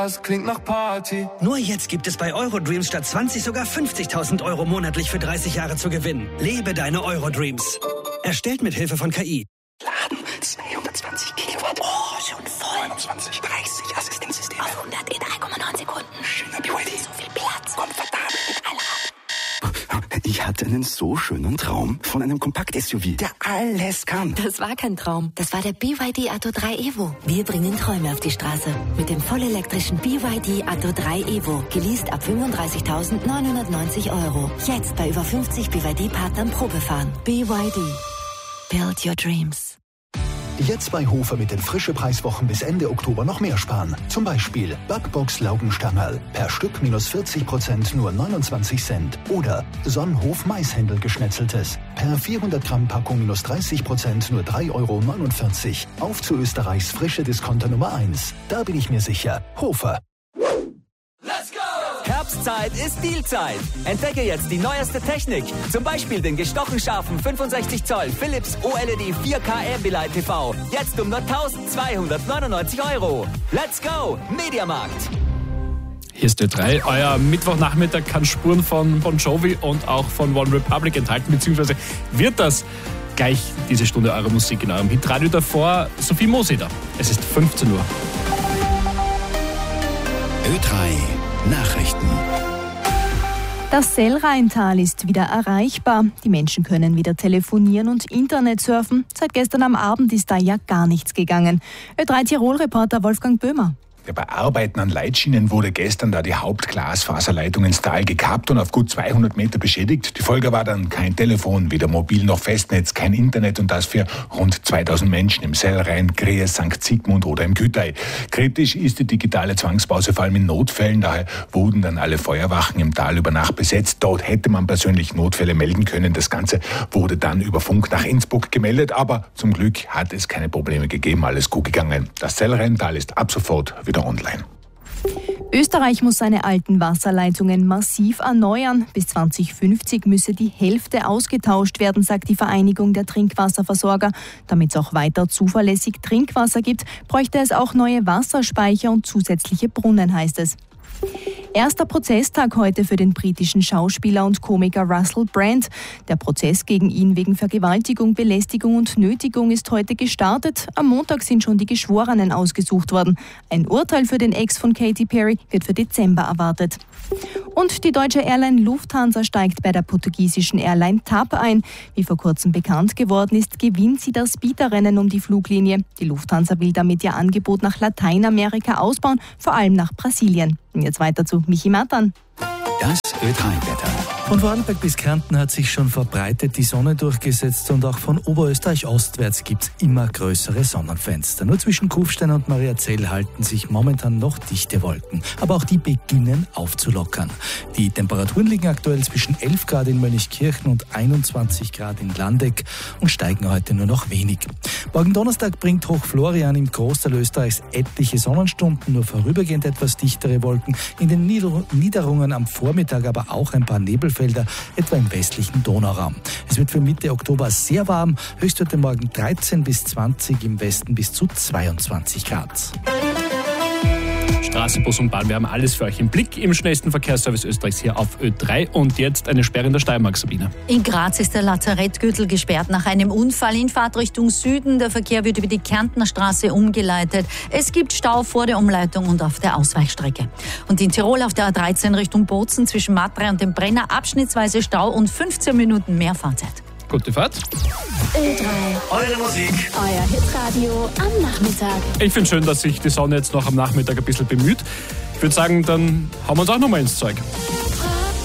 Das klingt nach Party. Nur jetzt gibt es bei Eurodreams statt 20 sogar 50.000 Euro monatlich für 30 Jahre zu gewinnen. Lebe deine Eurodreams. Erstellt mit Hilfe von KI. Laden 220 Kilowatt. Oh, schon voll. 29, 30 Assistenzsysteme. Auf 100 in 3,9 Sekunden. Schöner BYD. So viel Platz. Komfortabel. Alarm. Ich hatte einen so schönen Traum von einem Kompakt-SUV, der alles kann. Das war kein Traum. Das war der BYD Atto 3 Evo. Wir bringen Träume auf die Straße. Mit dem vollelektrischen BYD Atto 3 Evo. Geleast ab 35.990 Euro. Jetzt bei über 50 BYD-Partnern Probefahren. BYD. Build your dreams. Jetzt bei Hofer mit den frische Preiswochen bis Ende Oktober noch mehr sparen. Zum Beispiel Backbox Laugenstangerl. Per Stück minus 40%, nur 29 Cent. Oder Sonnenhof Maishändel geschnetzeltes. Per 400 Gramm Packung minus 30%, nur 3,49 Euro. Auf zu Österreichs frische Discounter Nummer 1. Da bin ich mir sicher. Hofer. Herbstzeit ist Dealzeit. Entdecke jetzt die neueste Technik. Zum Beispiel den gestochen scharfen 65 Zoll Philips OLED 4K Ambilight TV. Jetzt um nur 1.299 Euro. Let's go! Mediamarkt. Hier ist Ö3. Euer Mittwochnachmittag kann Spuren von Bon Jovi und auch von One Republic enthalten, beziehungsweise wird das gleich diese Stunde eure Musik in eurem Hitradio. Davor Sophie Moseder. Es ist 15 Uhr. Ö3 Nachrichten. Das Sellrheintal ist wieder erreichbar. Die Menschen können wieder telefonieren und Internet surfen. Seit gestern am Abend ist da ja gar nichts gegangen. Ö3 Tirol-Reporter Wolfgang Böhmer. Ja, bei Arbeiten an Leitschienen wurde gestern da die Hauptglasfaserleitung ins Tal gekappt und auf gut 200 Meter beschädigt. Die Folge war dann kein Telefon, weder mobil noch Festnetz, kein Internet und das für rund 2000 Menschen im Sellrhein, Gries, St. Sigmund oder im Kütei. Kritisch ist die digitale Zwangspause vor allem in Notfällen. Daher wurden dann alle Feuerwachen im Tal über Nacht besetzt. Dort hätte man persönlich Notfälle melden können. Das Ganze wurde dann über Funk nach Innsbruck gemeldet, aber zum Glück hat es keine Probleme gegeben. Alles gut gegangen. Das Sellrheintal ist ab sofort wieder online. Österreich muss seine alten Wasserleitungen massiv erneuern. Bis 2050 müsse die Hälfte ausgetauscht werden, sagt die Vereinigung der Trinkwasserversorger. Damit es auch weiter zuverlässig Trinkwasser gibt, bräuchte es auch neue Wasserspeicher und zusätzliche Brunnen, heißt es. Erster Prozesstag heute für den britischen Schauspieler und Komiker Russell Brand. Der Prozess gegen ihn wegen Vergewaltigung, Belästigung und Nötigung ist heute gestartet. Am Montag sind schon die Geschworenen ausgesucht worden. Ein Urteil für den Ex von Katy Perry wird für Dezember erwartet. Und die deutsche Airline Lufthansa steigt bei der portugiesischen Airline TAP ein. Wie vor kurzem bekannt geworden ist, gewinnt sie das Bieterrennen um die Fluglinie. Die Lufthansa will damit ihr Angebot nach Lateinamerika ausbauen, vor allem nach Brasilien. Und jetzt weiter zu Michi Matan. Das Ö3-Wetter. Von Vorarlberg bis Kärnten hat sich schon verbreitet die Sonne durchgesetzt und auch von Oberösterreich ostwärts gibt es immer größere Sonnenfenster. Nur zwischen Kufstein und Mariazell halten sich momentan noch dichte Wolken. Aber auch die beginnen aufzulockern. Die Temperaturen liegen aktuell zwischen 11 Grad in Mönchkirchen und 21 Grad in Landeck und steigen heute nur noch wenig. Morgen Donnerstag bringt Hoch Florian im Großteil Österreichs etliche Sonnenstunden, nur vorübergehend etwas dichtere Wolken. In den Niederungen am Vormittag aber auch ein paar Nebelfelder, etwa im westlichen Donauraum. Es wird für Mitte Oktober sehr warm, höchst heute Morgen 13 bis 20, im Westen bis zu 22 Grad. Straße, Bus und Bahn, wir haben alles für euch im Blick im schnellsten Verkehrsservice Österreichs hier auf Ö3. Und jetzt eine Sperre in der Steiermark, Sabine. In Graz ist der Lazarettgürtel gesperrt nach einem Unfall in Fahrtrichtung Süden. Der Verkehr wird über die Kärntner Straße umgeleitet. Es gibt Stau vor der Umleitung und auf der Ausweichstrecke. Und in Tirol auf der A13 Richtung Bozen zwischen Matre und dem Brenner abschnittsweise Stau und 15 Minuten mehr Fahrzeit. Gute Fahrt. Ö3. Eure Musik. Euer Hitradio am Nachmittag. Ich finde schön, dass sich die Sonne jetzt noch am Nachmittag ein bisschen bemüht. Ich würde sagen, dann hauen wir uns auch noch mal ins Zeug.